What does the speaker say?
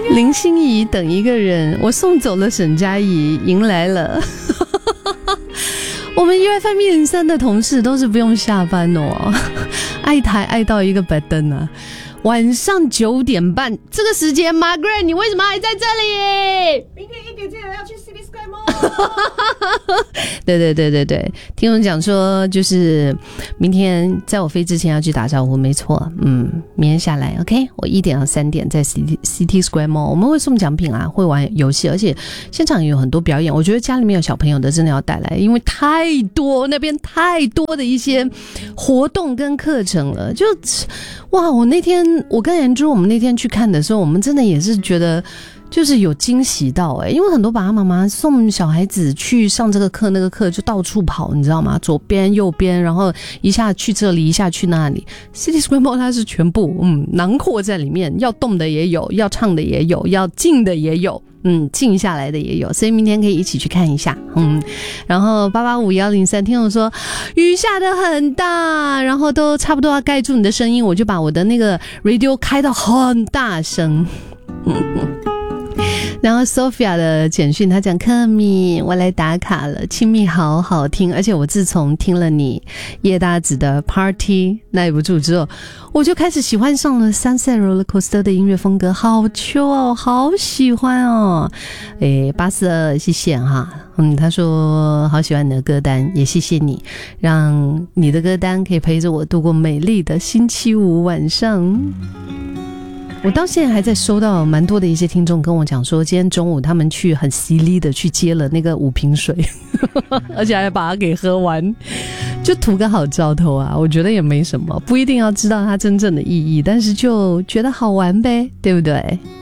林心怡等一个人，我送走了沈佳宜，迎来了我们 UFM103 的同事都是不用下班哦，爱台爱到一个白灯啊。晚上9点半这个时间 Margaret 你为什么还在这里？ 明天1点记得要去 City Square Mall 对，听我讲说就是明天在我飞之前要去打招呼，没错，明天下来 OK， 我1点到3点在 City Square Mall， 我们会送奖品啊，会玩游戏，而且现场也有很多表演，我觉得家里面有小朋友的真的要带来，因为那边太多的一些活动跟课程了，就哇，我跟颜珠我们那天去看的时候，我们真的也是觉得就是有惊喜到因为很多爸爸妈妈送小孩子去上这个课那个课就到处跑，你知道吗？左边右边，然后一下去这里一下去那里。City Square Mall 它是全部囊括在里面，要动的也有，要唱的也有，要静的也有，静下来的也有，所以明天可以一起去看一下。然后885103听我说雨下得很大，然后都差不多要盖住你的声音，我就把我的那个 radio 开到很大声。然后 Sophia 的简讯，她讲克米我来打卡了，亲密好好听，而且我自从听了你叶大子的 Party 耐不住之后，我就开始喜欢上了 Sunset Roller Coaster 的音乐风格，好秋哦，好喜欢哦。842谢谢哈，他说好喜欢你的歌单，也谢谢你让你的歌单可以陪着我度过美丽的星期五晚上。我到现在还在收到蛮多的一些听众跟我讲说，今天中午他们去很犀利的去接了那个5瓶水而且还把它给喝完，就图个好兆头啊，我觉得也没什么，不一定要知道它真正的意义，但是就觉得好玩呗，对不对？